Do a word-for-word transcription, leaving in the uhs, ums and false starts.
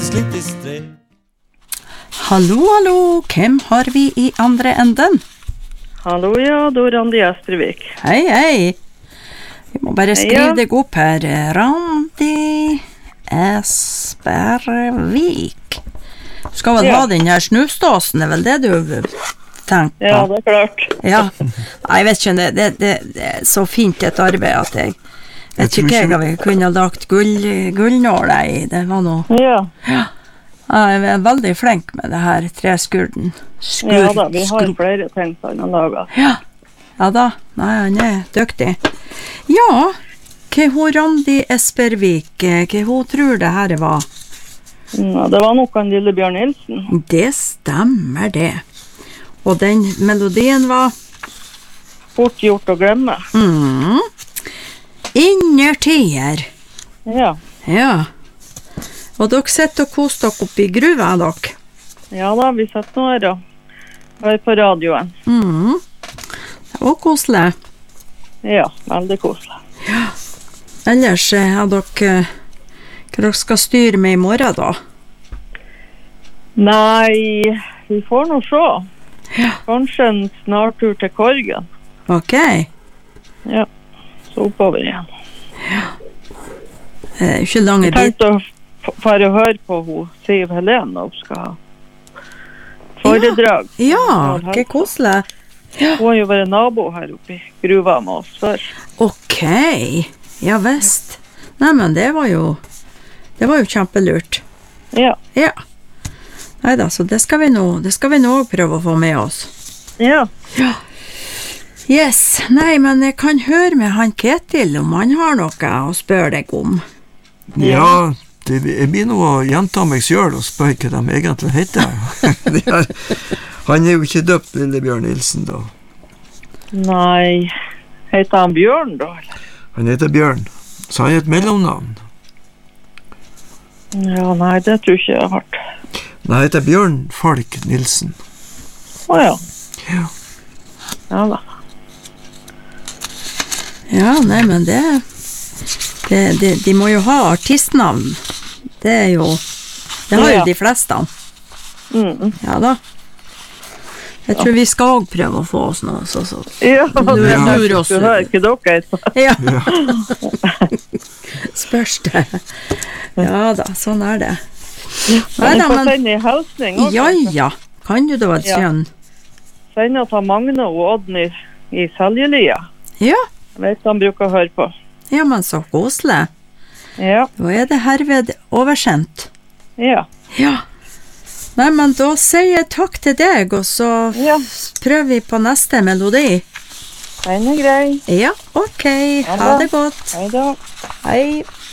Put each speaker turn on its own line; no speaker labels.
slitt i stre.
Hallo, hallo, hvem har vi i andre enden?
Hallo, ja, da Randi Espervik.
Hei, hei. Vi må bare skrive
Heia.
deg opp her. Randi Espervik. Du skal vel
Ja.
ha den her snusdåsen, det er vel det du tenker på?
Ja, det er klart.
Ja. Nei, jeg vet ikke, det, det, det, det er så fint et arbeid at jeg vet
tror
ikke
ikke-
hva vi kunne ha lagt gull, gullnåler i. Det var noe...
Ja,
Ja, jeg er veldig flink med det her treskurden. Skur,
ja da, vi har
skru-
flere ting som han har laget.
Ja, ja da. Nei, han er dyktig. Ja, hva hun Randi Espervik, hva hun tror det her var?
Ja, det var nok han lille Bjørn Nilsen.
Det stemmer det. Og den melodien var
Fort gjort å glemme.
mm, Innertier.
Ja,
Ja. Og dere sitter og koser dere oppe i gruva, dere.
ja da, vi setter nå her og hører på radioen.
Mm. Det var koselig.
Ja, veldig koselig.
Ellers eh, har dere eh, hva dere skal styre med i morgen da?
Nei, vi får nå se. Kanskje en snartur til Korgen.
Ok.
Ja, så oppover igjen.
Det er jo ikke lange
Jeg
bit.
tenkte å f- fare og høre på hun Siv Helene når hun skal ha foredrag.
Ja, hva koselig.
Hun har jo vært nabo her oppe i gruva med oss før.
Ok, ja visst. Nei, men det var jo, det var jo kjempelurt.
Ja,
Ja. Neida, så det skal vi nå, det skal vi nå prøve å få med oss.
ja.
Yes, nei, men jeg kan høre med han Ketil om han har noe å spørre deg om.
Ja, det, jeg blir nå å gjenta meg selv og spørre hva de egentlig heter. De er, han er jo ikke døpt, lille Bjørn Nilsen, da.
Nei, heter han Bjørn da, eller?
Han heter Bjørn, så han er et mellomnavn.
Ja, nei, det tror ikke jeg har hørt.
Men han heter Bjørn Falk Nilsen.
Åja,
Ja.
ja da.
Ja, nei, men det, det, det de må jo ha artistnavn. Det er jo, det har jo
Ja.
de fleste.
Mm.
Ja da. Jeg tror vi skal også prøve å få oss noe, så, så.
Ja,
Du
det
er
er
lur
du
oss.
hører ikke dere heter.
Ja,
Ja.
spørs det. Ja da, sånn er det.
Men
Neida,
jeg får
men,
sende en hilsning også.
ja, ja, kan du da vel
Ja.
skjønne?
Sende til Magne og Odden i, i Seljelia.
Ja,
Jeg vet han bruker å høre på.
ja, men så koselig.
Ja,
Da er det herved oversendt.
ja.
Ja. Nei, men da sier jeg takk til deg, og så
Ja.
prøver vi på neste melodi.
Den er grei.
Ja, ok. Ha
da.
det godt.
Hei da.
Hei.